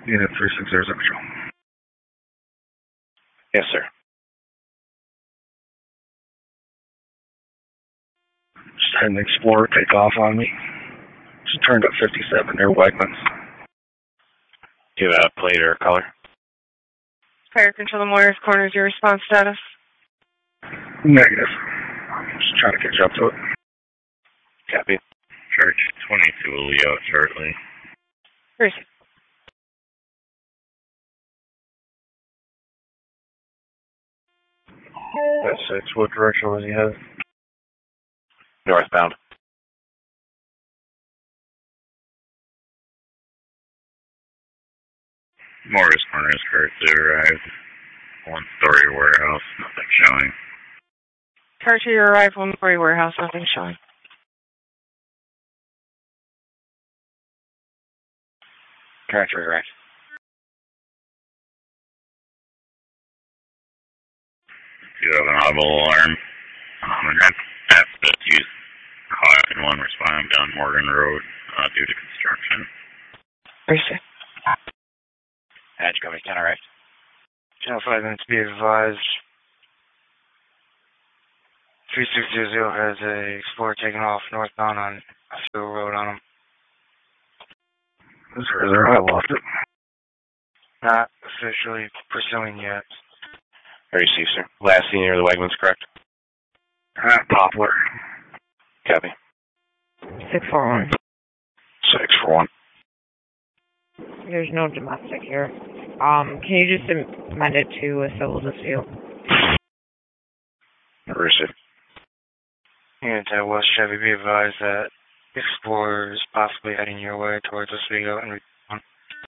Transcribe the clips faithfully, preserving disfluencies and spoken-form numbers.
Unit three six zero Central. Yes, sir. Just had an Explorer take off on me. Just turned up fifty-seven near Wegmans. Do you have a plate or a color? Fire Control Moyers Corner is your response status? Negative. Just trying to catch up to it. Copy. Church twenty-two will be out shortly. Receive. That's six. What direction was he headed? Northbound. Morris Corner is currently arrived. One-story warehouse, nothing showing. Car to your arrival, one-story warehouse, nothing showing. Car to your right. Do you have an audible alarm? Um, and that's, that's the use caution one responding down Morgan Road uh, due to construction. Receive. Edge coverage, ten arrived. Channel five minutes be advised. three six zero zero has a Explorer taking off northbound on Hill Road on him. Is there? I lost it. Not officially pursuing yet. Receive, sir. Last seen near the Wegmans, correct? Ah, Poplar. Copy. six four one. six four one. There's no domestic here. Um, can you just amend it to a civil dispute? Receive. Unit ten West Chevy, be advised that Explorer is possibly heading your way towards Oswego and Recon.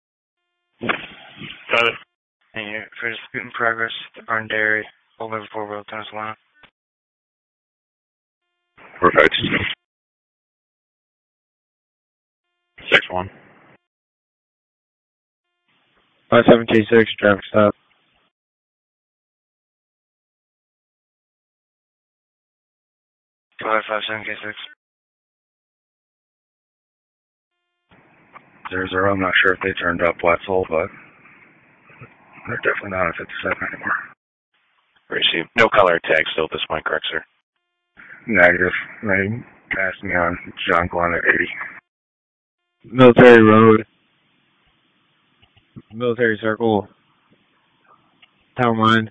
Got it. And you're for dispute in progress, the Burn Dairy, Old Liverpool Road, Tennessee. Perfect. six one. five seven K six, traffic stop. Go ahead, five seven K six. Zero zero, I'm not sure if they turned up Wetzel, but they're definitely not at fifty-seven anymore. Receive. No color tag still at this point, correct, sir? Negative. They passed me on John Glenn at eighty. Military Road. Military Circle. Town line.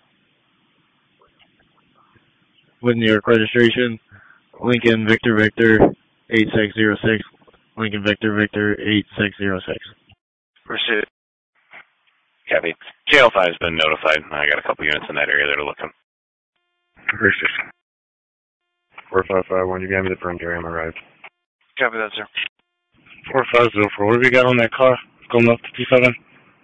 With New York registration. Lincoln Victor Victor eight six zero six. Lincoln Victor Victor eight six zero six. Pursuit. Copy. J L five has been notified. I got a couple units in that area that are looking. Appreciate it. four five five one, you got me the front area, I'm arrived. Copy that, sir. four five zero four, what have you got on that car? Going up fifty-seven?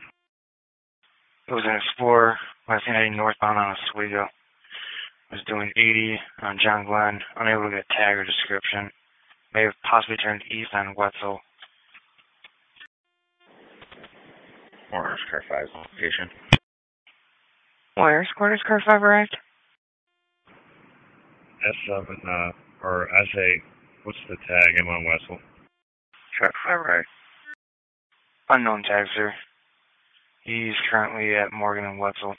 It was an Explorer, last seen heading northbound on Oswego. Was doing eighty on John Glenn, unable to get a tag or description. May have possibly turned east on Wetzel. Morris Car five's location. Moyers Corner's car five arrived? S seven, uh, or S eight, what's the tag? I'm on Wetzel. Truck five right. Unknown tag, sir. He's currently at Morgan and Wetzel.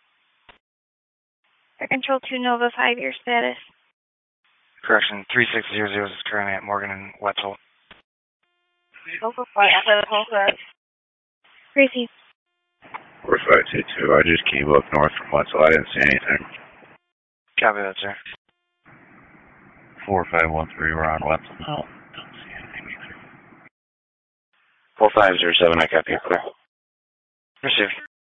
Control two Nova five, your status. Correction, three six zero zero is currently at Morgan and Wetzel. Nova five, Receive. four five two two, I just came up north from Wetzel. I didn't see anything. Copy that, sir. four five one three, we're on Wetzel. No, don't see anything either. four five zero seven, I copy you, clear. Receive.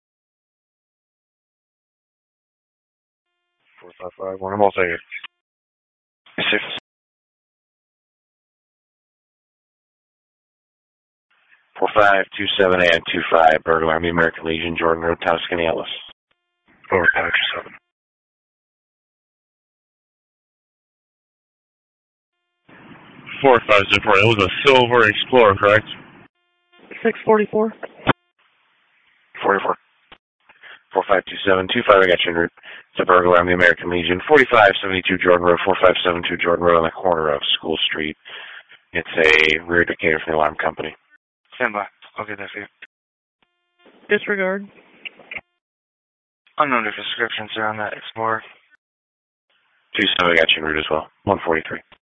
four five five one, I'm all set here. Receive. four five two seven and two five, Burglar Army, American Legion, Jordan Road, Tuscany, Ellis. four five two seven. four five zero four, it was a silver Explorer, correct? six forty-four. forty-four. four five two seven two five, I got you en route. It's a Burglar Army, American Legion, forty-five seventy-two Jordan Road, forty-five seventy-two Jordan Road on the corner of School Street. It's a rear indicator from the alarm company. Stand by. I'll get that for you. disregard. Unknown description, sir, on that Explorer. two seven, I got you en route as well. one forty-three.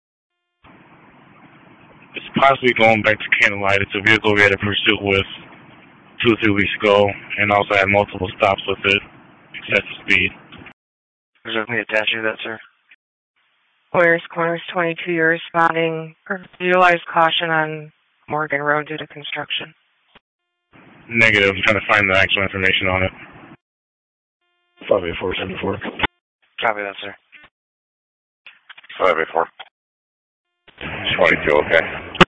It's possibly going back to Candlelight. It's a vehicle we had a pursuit with two or three weeks ago, and also had multiple stops with it, excessive speed. Reserve me attached to that, sir. Polaris Corners twenty-two, you're responding. Utilize caution on Morgan Road due to construction. Negative. I'm trying to find the actual information on it. five eight four seven four. Copy that, sir. five eight four. twenty-two, okay.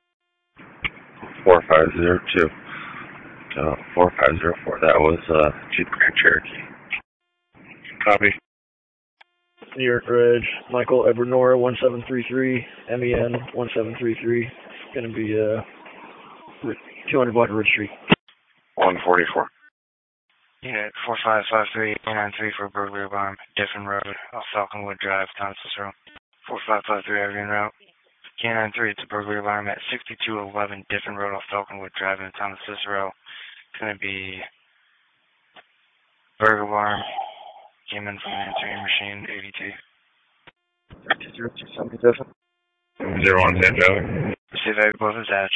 four five zero two. Uh, four five zero four. That was uh, Jeep Grand Cherokee. Copy. New York Ridge, Michael Edward Nora, one seven three three, M E N, one seven three three. Going to be uh, two hundred block of Ridge Street. one forty-four. Unit four five five three eight nine three for burglary alarm, Diffin Road, off Falconwood Drive, Town Cicero. four five five three Evergreen Route. K nine three, it's a burglary alarm at sixty-two eleven Diffin Road off Falconwood Drive in the Town of Cicero. It's going to be burglary alarm. Came in from an answering machine, A V T. zero two seven seven. Zero one ten, Valley. Receive that both attached.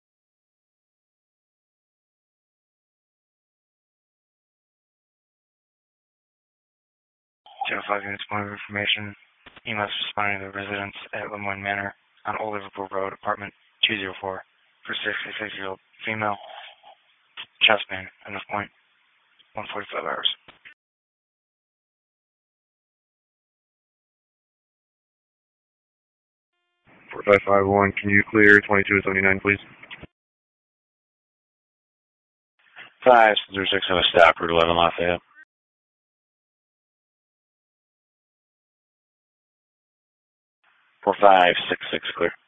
Channel five units, point of information. E M S responding to the residence at Lemoyne Manor on Old Liverpool Road, apartment two oh four, for sixty-six-year-old female, chest pain, enough point, one forty-five hours. four five five one, can you clear twenty-two seventy-nine, please? five zero six on a stop, Route eleven Lafayette. four five six six, clear.